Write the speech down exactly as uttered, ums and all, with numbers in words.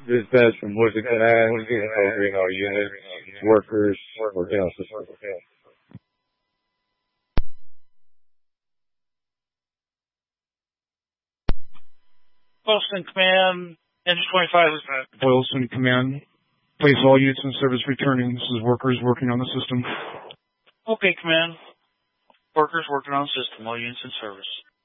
Dispatch from Boise Command, you know, unit, workers, working on system. Boylston Command, Engine twenty-five is back. Boylston Command, place all units in service returning. This is workers working on the system. Okay, Command. Workers working on system, all units in service.